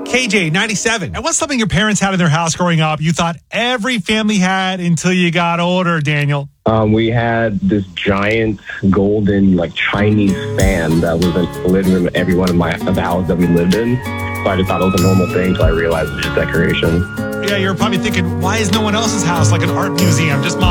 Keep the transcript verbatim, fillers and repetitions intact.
K J, ninety-seven. And what's something your parents had in their house growing up you thought every family had until you got older, Daniel? Um, we had this giant golden, like, Chinese fan that was in the living room of every one of my of the houses that we lived in. So I just thought it was a normal thing until I realized it was just decoration. Yeah, you're probably thinking, why is no one else's house like an art museum? Just mine.